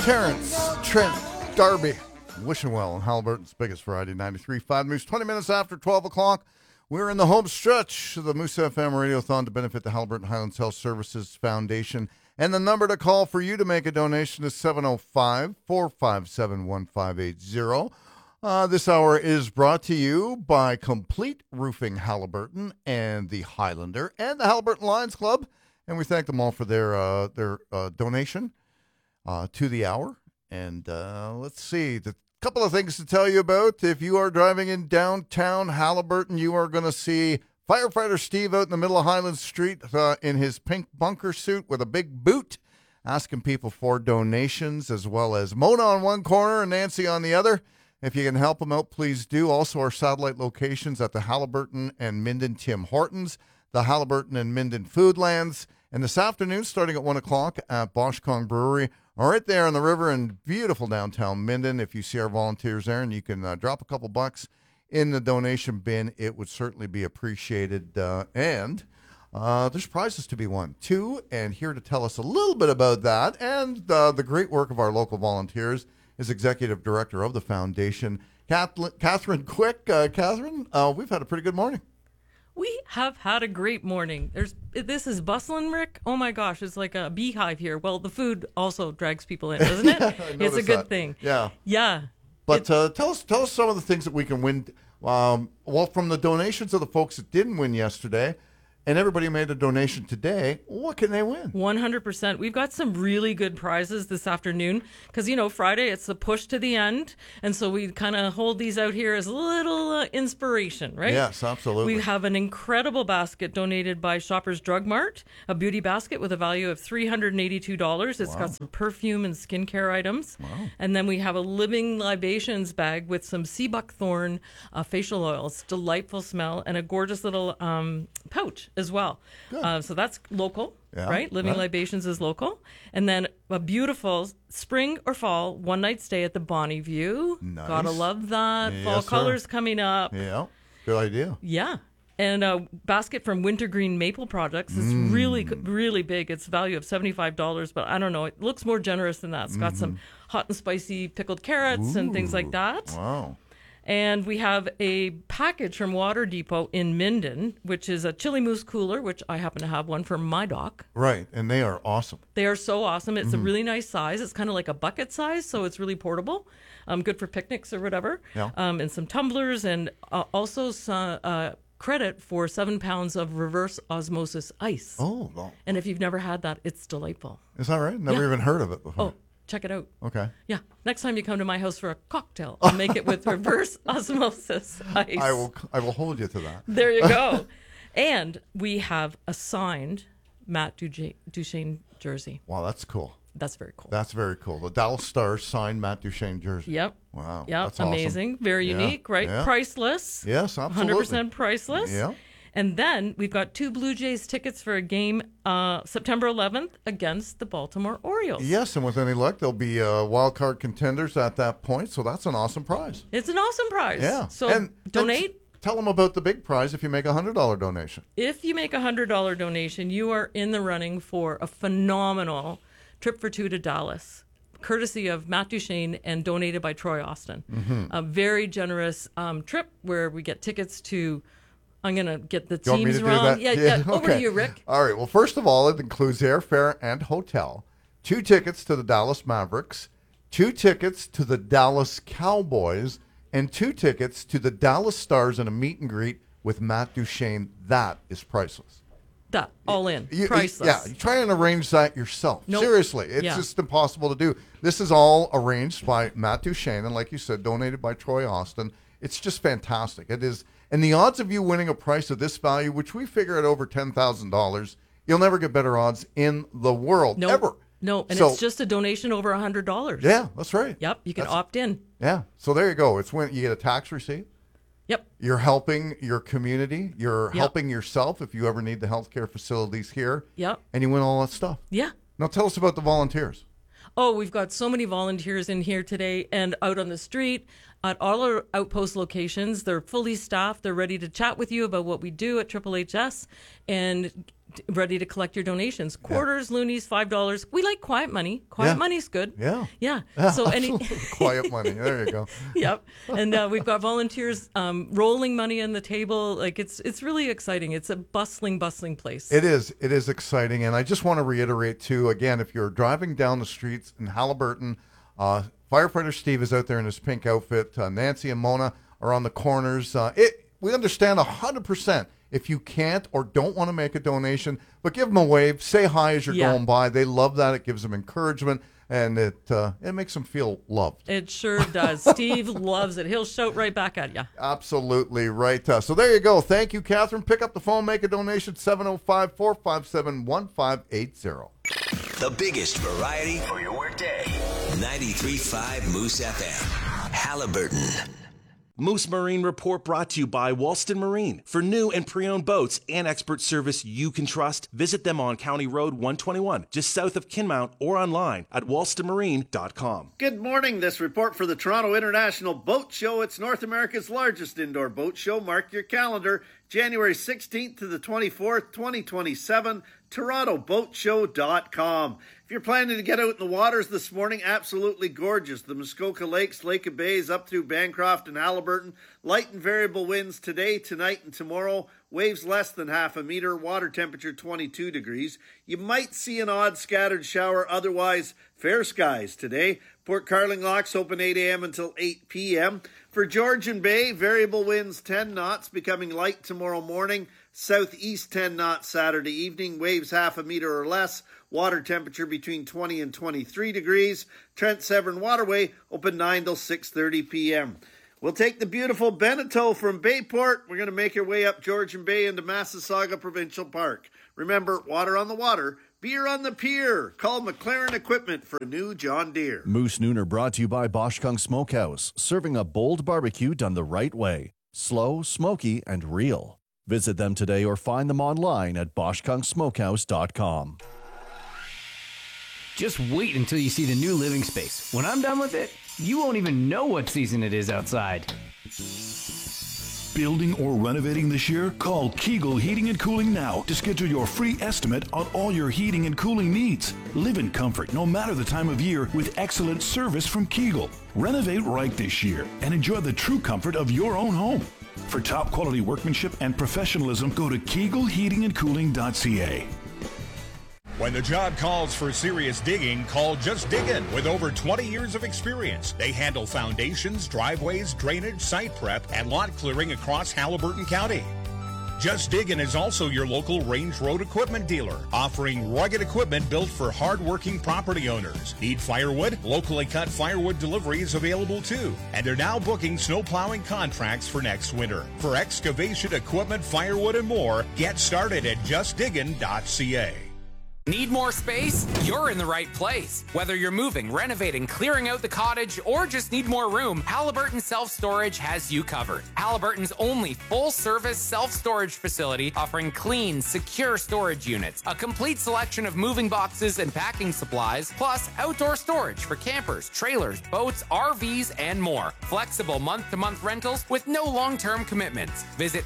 Terrence, Trent, Darby, wishing well on Halliburton's biggest variety, 93.5 Moose. 20 minutes after 12 o'clock, we're in the home stretch of the Moose FM Radiothon to benefit the Halliburton Highlands Health Services Foundation. And the number to call for you to make a donation is 705-457-1580. This hour is brought to you by Complete Roofing Halliburton and the Highlander and the Halliburton Lions Club. And we thank them all for their donation to the hour. And let's see, the couple of things to tell you about. If you are driving in downtown Halliburton, you are going to see Firefighter Steve out in the middle of Highland Street in his pink bunker suit with a big boot, asking people for donations, as well as Mona on one corner and Nancy on the other. If you can help them out, please do. Also, our satellite locations at the Halliburton and Minden Tim Hortons, the Halliburton and Minden Foodlands, and this afternoon, starting at 1 o'clock at Bosch Kong Brewery, right there on the river in beautiful downtown Minden. If you see our volunteers there and you can drop a couple bucks in the donation bin, it would certainly be appreciated. And there's prizes to be won, too. And here to tell us a little bit about that and the great work of our local volunteers is Executive Director of the Foundation, Catherine Quick. Catherine, we've had a pretty good morning. We have had a great morning. This is bustling, Rick. Oh my gosh, it's like a beehive here. Well, the food also drags people in, doesn't it? It's a good thing. Yeah. Yeah. But tell us some of the things that we can win. Well, from the donations of the folks that didn't win yesterday, and everybody made a donation today, what can they win? 100%. We've got some really good prizes this afternoon because, Friday, it's the push to the end. And so we kind of hold these out here as a little inspiration, right? Yes, absolutely. We have an incredible basket donated by Shoppers Drug Mart, a beauty basket with a value of $382. It's got some perfume and skincare items. Wow. And then we have a Living Libations bag with some sea buckthorn facial oils, delightful smell, and a gorgeous little pouch as well. So that's local, right? Living Libations is local. And then a beautiful spring or fall one-night stay at the Bonnie View. Nice. Gotta love that. Yes, Fall sir. colors coming up. Yeah, good idea. Yeah. And a basket from Wintergreen Maple Products is really, really big. It's value of $75, but I don't know. It looks more generous than that. It's got some hot and spicy pickled carrots and things like that. Wow. And we have a package from Water Depot in Minden, which is a chili mousse cooler, which I happen to have one for my dock. Right, and they are awesome. They are so awesome. It's a really nice size. It's kind of like a bucket size, so it's really portable. Good for picnics or whatever. Yeah. And some tumblers and also some credit for 7 pounds of reverse osmosis ice. Oh, well. And if you've never had that, it's delightful. Is that right? Never even heard of it before. Oh, check it out. Okay. Yeah. Next time you come to my house for a cocktail, I'll make it with reverse osmosis ice. I will hold you to that. There you go. And we have a signed Matt Duchene jersey. Wow, that's cool. That's very cool. That's very cool. The Dallas Stars signed Matt Duchene jersey. Yep. Wow. Yep. That's awesome. Amazing. Very Yeah, unique, right? yeah. Priceless. Yes, absolutely. 100% priceless. Yeah. And then we've got 2 Blue Jays tickets for a game September 11th against the Baltimore Orioles. Yes, and with any luck, there'll be wild card contenders at that point. So that's an awesome prize. It's an awesome prize. Yeah. So and donate. Tell them about the big prize if you make a $100 donation. If you make a $100 donation, you are in the running for a phenomenal trip for 2 to Dallas, courtesy of Matt Duchene and donated by Troy Austin. A very generous trip where we get tickets to, I'm going to get the You want me teams to do wrong. that? Yeah. Over Okay. to you, Rick. All right. Well, first of all, it includes airfare and hotel, 2 tickets to the Dallas Mavericks, 2 tickets to the Dallas Cowboys, and 2 tickets to the Dallas Stars and a meet and greet with Matt Duchene. That is priceless. That, all in. You Priceless. try and arrange that yourself. Nope. Seriously, it's Yeah. just impossible to do. This is all arranged by Matt Duchene, and like you said, donated by Troy Austin. It's just fantastic. It is, and the odds of you winning a prize of this value, which we figure at over $10,000, you'll never get better odds in the world, Nope. ever. No, and So- it's just a donation over $100. Yeah, that's right. Yep, you can That's- opt in. Yeah, so there you go. It's when you get a tax receipt. Yep. You're helping your community. You're Yep. helping yourself if you ever need the healthcare facilities here. Yep. And you win all that stuff. Yeah. Now tell us about the volunteers. Oh, we've got so many volunteers in here today and out on the street at all our outpost locations. They're fully staffed. They're ready to chat with you about what we do at Triple HS and ready to collect your donations. Quarters, loonies, $5. We like quiet money. Quiet money's good. Yeah. So quiet money. There you go. Yep. And we've got volunteers rolling money on the table. Like it's really exciting. It's a bustling place. It is. It is exciting. And I just want to reiterate too, again, if you're driving down the streets in Haliburton, firefighter Steve is out there in his pink outfit. Nancy and Mona are on the corners. We understand 100% if you can't or don't want to make a donation, but give them a wave, say hi as you're going by. They love that. It gives them encouragement, and it makes them feel loved. It sure does. Steve loves it. He'll shout right back at you. Absolutely right. So there you go. Thank you, Catherine. Pick up the phone, make a donation, 705-457-1580. The biggest variety for your workday. 93.5 Moose FM. Haliburton. Moose Marine Report brought to you by Walston Marine. For new and pre-owned boats and expert service you can trust, visit them on County Road 121, just south of Kinmount, or online at walstonmarine.com. Good morning. This report for the Toronto International Boat Show. It's North America's largest indoor boat show. Mark your calendar. January 16th to the 24th, 2027, TorontoBoatShow.com. If you're planning to get out in the waters this morning, absolutely gorgeous. The Muskoka Lakes, Lake of Bays, up through Bancroft and Haliburton. Light and variable winds today, tonight, and tomorrow. Waves less than half a meter. Water temperature 22 degrees. You might see an odd scattered shower. Otherwise, fair skies today. Port Carling locks open 8 a.m. until 8 p.m. For Georgian Bay, variable winds 10 knots, becoming light tomorrow morning. Southeast 10 knots Saturday evening. Waves half a meter or less. Water temperature between 20 and 23 degrees. Trent Severn Waterway open 9 till 6:30 p.m. We'll take the beautiful Beneteau from Bayport. We're going to make our way up Georgian Bay into Massasauga Provincial Park. Remember, water on the water, beer on the pier. Call McLaren Equipment for a new John Deere. Moose Nooner brought to you by Bosch Kung Smokehouse, serving a bold barbecue done the right way. Slow, smoky, and real. Visit them today or find them online at BoschKungSmokehouse.com. Just wait until you see the new living space. When I'm done with it, you won't even know what season it is outside. Building or renovating this year? Call Kegel Heating and Cooling now to schedule your free estimate on all your heating and cooling needs. Live in comfort no matter the time of year with excellent service from Kegel. Renovate right this year and enjoy the true comfort of your own home. For top quality workmanship and professionalism, go to kegelheatingandcooling.ca. When the job calls for serious digging, call Just Diggin'. With over 20 years of experience, they handle foundations, driveways, drainage, site prep, and lot clearing across Haliburton County. Just Diggin' is also your local Range Road equipment dealer, offering rugged equipment built for hard-working property owners. Need firewood? Locally cut firewood delivery is available too. And they're now booking snow plowing contracts for next winter. For excavation, equipment, firewood, and more, get started at justdiggin.ca. Need more space? You're in the right place. Whether you're moving, renovating, clearing out the cottage, or just need more room, Haliburton Self-Storage has you covered. Haliburton's only full-service self-storage facility offering clean, secure storage units, a complete selection of moving boxes and packing supplies, plus outdoor storage for campers, trailers, boats, RVs, and more. Flexible month-to-month rentals with no long-term commitments. Visit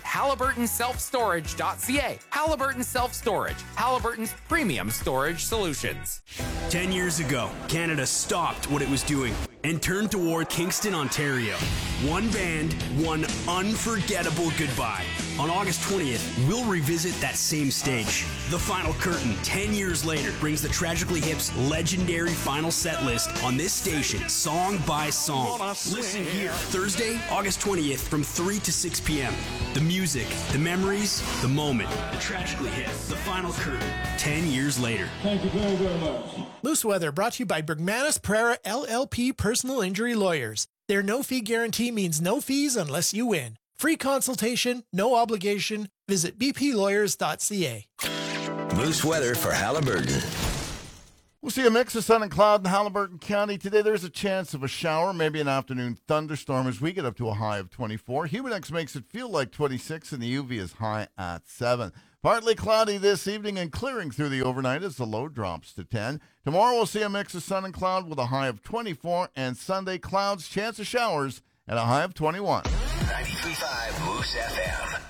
HaliburtonSelfStorage.ca. Haliburton Self-Storage, Haliburton's premium storage solutions. 10 years ago, Canada stopped what it was doing and turned toward Kingston, Ontario. One band, one unforgettable goodbye. On August 20th, we'll revisit that same stage. The Final Curtain, 10 years later, brings the Tragically Hip's legendary final set list on this station, song by song. Listen here, Thursday, August 20th, from 3 to 6 p.m. The music, the memories, the moment. The Tragically Hip, The Final Curtain, 10 years later. Thank you very, very much. Moose Weather brought to you by Bergmanis Pereira LLP Personal Injury Lawyers. Their no-fee guarantee means no fees unless you win. Free consultation, no obligation. Visit bplawyers.ca. Moose Weather for Haliburton. We'll see a mix of sun and cloud in Haliburton County. Today there's a chance of a shower, maybe an afternoon thunderstorm as we get up to a high of 24. Humidex makes it feel like 26 and the UV is high at 7. Partly cloudy this evening and clearing through the overnight as the low drops to 10. Tomorrow we'll see a mix of sun and cloud with a high of 24, and Sunday clouds, chance of showers at a high of 21. 93.5 Moose FM.